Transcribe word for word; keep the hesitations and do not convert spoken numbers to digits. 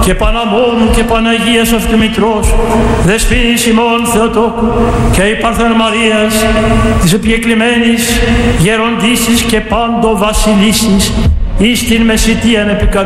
και Παναμώνου και Παναγίας Αυτομητρός, Δεσποίνης ημών Θεοτόκου και η Παρθεν Μαρίας, της επικεκλημένης γεροντίσης και πάντο βασιλίσης, εις την μεσητείαν επικαλούμενη.